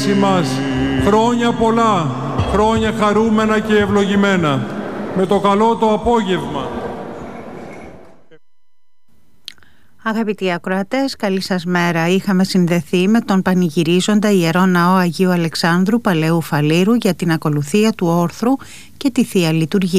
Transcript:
μας. Χρόνια πολλά, χρόνια χαρούμενα και ευλογημένα. Με το καλό το απόγευμα. Αγαπητοί ακροατές, καλή σας μέρα. Είχαμε συνδεθεί με τον πανηγυρίζοντα Ιερό Ναό Αγίου Αλεξάνδρου Παλαιού Φαλήρου για την ακολουθία του όρθρου και τη Θεία Λειτουργία.